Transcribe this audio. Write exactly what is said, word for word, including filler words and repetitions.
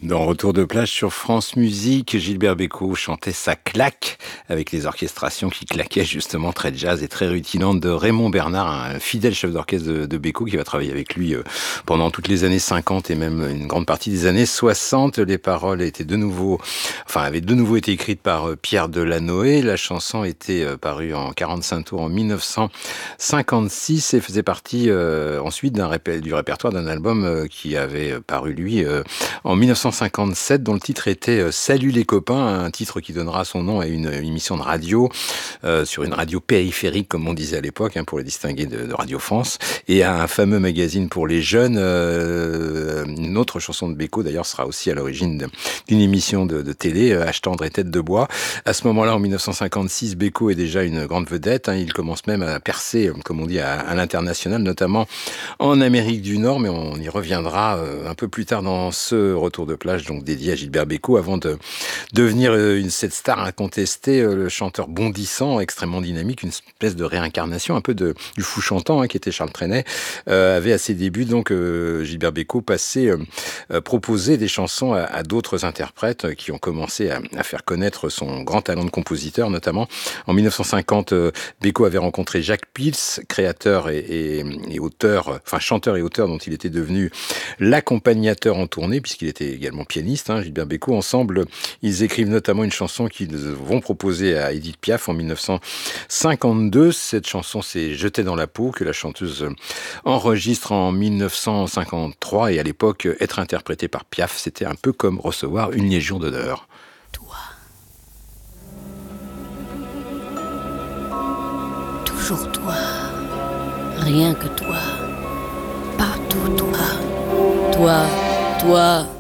Dans Retour de plage sur France Musique, Gilbert Bécaud chantait sa claque avec les orchestrations qui claquaient justement très jazz et très rutilantes de Raymond Bernard, un fidèle chef d'orchestre de, de Bécaud qui va travailler avec lui euh, pendant toutes les années cinquante et même une grande partie des années soixante. Les paroles étaient de nouveau, enfin avaient de nouveau été écrites par euh, Pierre Delanoë. La chanson était euh, parue en quarante-cinq tours en mille neuf cent cinquante-six et faisait partie euh, ensuite d'un répé- du répertoire d'un album euh, qui avait paru lui euh, en mille neuf cent cinquante-sept, dont le titre était euh, Salut les copains, un titre qui donnera son nom à une, une émission de radio, euh, sur une radio périphérique, comme on disait à l'époque, hein, pour les distinguer de, de Radio France, et à un fameux magazine pour les jeunes. Euh, une autre chanson de Bécaud, d'ailleurs, sera aussi à l'origine de, d'une émission de, de télé, euh, H tendre et tête de bois. À ce moment-là, en mille neuf cent cinquante-six, Bécaud est déjà une grande vedette. Hein, il commence même à percer, comme on dit, à, à l'international, notamment en Amérique du Nord, mais on y reviendra euh, un peu plus tard dans ce retour de plage, donc dédié à Gilbert Bécaud, avant de devenir euh, une, cette star incontestée, euh, le chanteur bondissant, extrêmement dynamique, une espèce de réincarnation un peu de, du fou chantant hein, qui était Charles Trenet, euh, avait à ses débuts, donc euh, Gilbert Bécaud passé, euh, euh, proposé des chansons à, à d'autres interprètes euh, qui ont commencé à, à faire connaître son grand talent de compositeur, notamment en mille neuf cent cinquante, euh, Bécaud avait rencontré Jacques Pils, créateur et, et, et auteur, enfin chanteur et auteur dont il était devenu l'accompagnateur en tournée, puisqu'il était également pianiste, hein, Gilbert Bécaud. Ensemble, ils écrivent notamment une chanson qu'ils vont proposer à Édith Piaf en mille neuf cent cinquante-deux. Cette chanson, c'est Jeté dans la peau, que la chanteuse enregistre en mille neuf cent cinquante-trois. Et à l'époque, être interprété par Piaf, c'était un peu comme recevoir une légion d'honneur. Toi. Toujours toi. Rien que toi. Partout toi. Toi, toi.